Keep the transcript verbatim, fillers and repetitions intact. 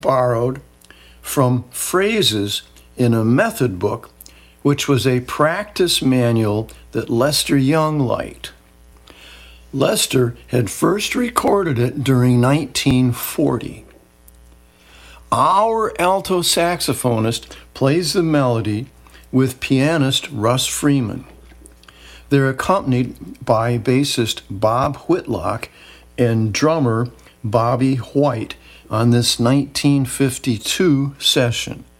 borrowed from phrases in a method book, which was a practice manual that Lester Young liked. Lester had first recorded it during nineteen forty. Our alto saxophonist plays the melody with pianist Russ Freeman. They're accompanied by bassist Bob Whitlock and drummer Bobby White on this nineteen fifty-two session.